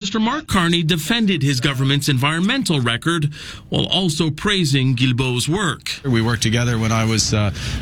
Minister Mark Carney defended his government's environmental record while also praising Guilbeault's work. We worked together when I was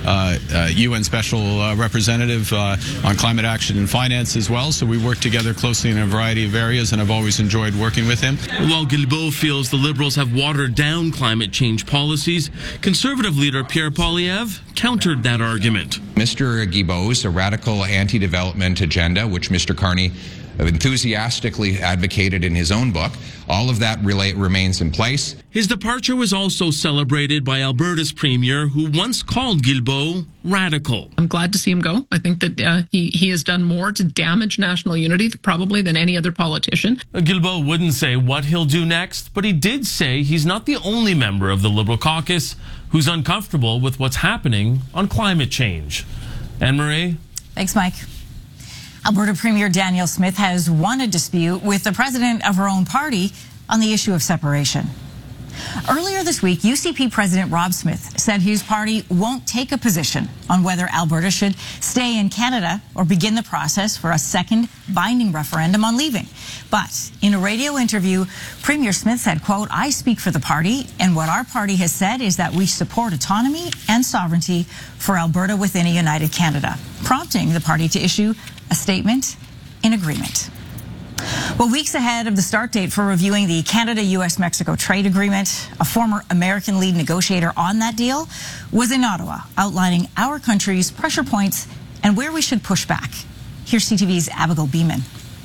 UN Special Representative on climate action and finance as well, so we worked together closely in a variety of areas, and I've always enjoyed working with him. While Guilbeault feels the Liberals have watered down climate change policies, Conservative leader Pierre Poilievre countered that argument. Mr. Guilbeault's a radical anti-development agenda, which Mr. Carney enthusiastically advocated in his own book. All of that remains in place. His departure was also celebrated by Alberta's premier, who once called Guilbeault radical. I'm glad to see him go. I think that he has done more to damage national unity probably than any other politician. Guilbeault wouldn't say what he'll do next, but he did say he's not the only member of the Liberal caucus who's uncomfortable with what's happening on climate change. Anne-Marie? Thanks, Mike. Alberta Premier Danielle Smith has won a dispute with the president of her own party on the issue of separation. Earlier this week, UCP President Rob Smith said his party won't take a position on whether Alberta should stay in Canada or begin the process for a second binding referendum on leaving. But in a radio interview, Premier Smith said, quote, "I speak for the party, and what our party has said is that we support autonomy and sovereignty for Alberta within a united Canada," prompting the party to issue a statement in agreement. Well, weeks ahead of the start date for reviewing the Canada-US-Mexico trade agreement, a former American lead negotiator on that deal was in Ottawa, outlining our country's pressure points and where we should push back. Here's CTV's Abigail Beeman.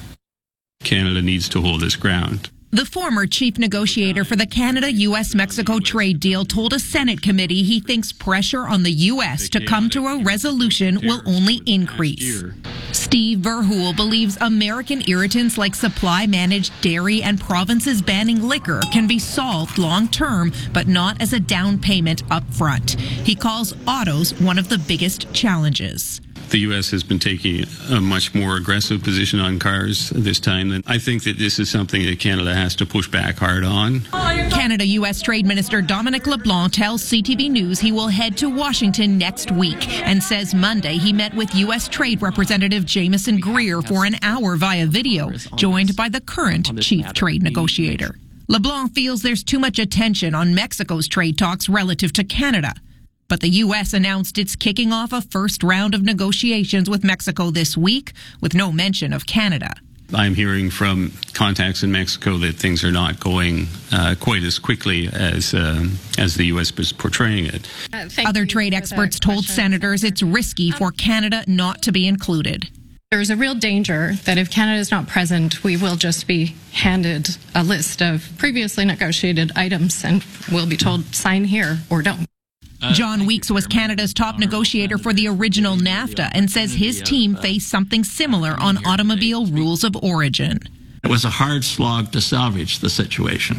Canada needs to hold its ground. The former chief negotiator for the Canada-US-Mexico trade deal told a Senate committee he thinks pressure on the U.S. to come to a resolution will only increase. Steve Verhoeven believes American irritants like supply-managed dairy and provinces banning liquor can be solved long-term, but not as a down payment up front. He calls autos one of the biggest challenges. The U.S. has been taking a much more aggressive position on cars this time, and I think that this is something that Canada has to push back hard on. Canada-U.S. Trade Minister Dominic LeBlanc tells CTV News he will head to Washington next week and says Monday he met with U.S. Trade Representative Jamieson Greer for an hour via video, joined by the current chief trade negotiator. LeBlanc feels there's too much attention on Mexico's trade talks relative to Canada. But the U.S. announced it's kicking off a first round of negotiations with Mexico this week, with no mention of Canada. I'm hearing from contacts in Mexico that things are not going quite as quickly as the U.S. is portraying it. Other trade experts told senators it's risky for Canada not to be included. There's a real danger that if Canada is not present, we will just be handed a list of previously negotiated items and we'll be told sign here or don't. John Weeks was Canada's top negotiator for the original NAFTA and says his team faced something similar on automobile rules of origin. It was a hard slog to salvage the situation.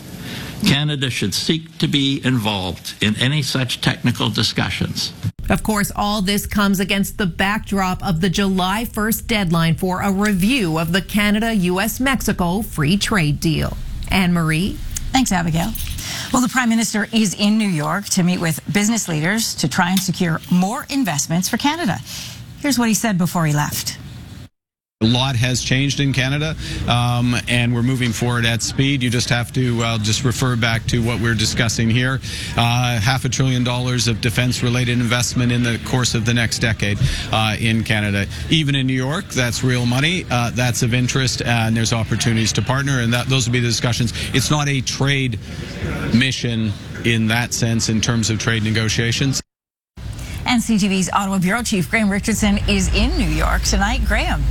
Canada should seek to be involved in any such technical discussions. Of course, all this comes against the backdrop of the July 1st deadline for a review of the Canada-US-Mexico free trade deal. Anne-Marie? Thanks, Abigail. Well, the Prime Minister is in New York to meet with business leaders to try and secure more investments for Canada. Here's what he said before he left. A lot has changed in Canada, and we're moving forward at speed. You just have to just refer back to what we're discussing here. $500 billion of defense-related investment in the course of the next decade in Canada. Even in New York, that's real money. That's of interest, and there's opportunities to partner, and those will be the discussions. It's not a trade mission in that sense in terms of trade negotiations. And CTV's Ottawa Bureau Chief Graham Richardson is in New York tonight. Graham.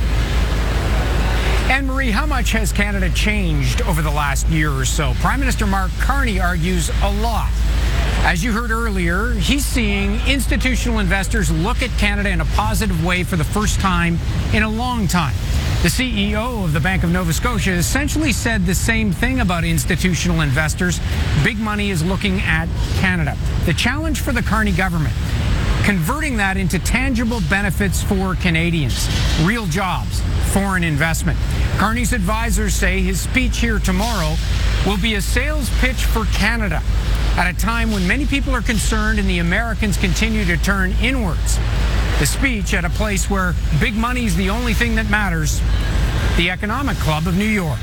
Anne-Marie, how much has Canada changed over the last year or so? Prime Minister Mark Carney argues a lot. As you heard earlier, he's seeing institutional investors look at Canada in a positive way for the first time in a long time. The CEO of the Bank of Nova Scotia essentially said the same thing about institutional investors. Big money is looking at Canada. The challenge for the Carney government, converting that into tangible benefits for Canadians, real jobs, foreign investment. Carney's advisors say his speech here tomorrow will be a sales pitch for Canada at a time when many people are concerned and the Americans continue to turn inwards. The speech at a place where big money is the only thing that matters, the Economic Club of New York.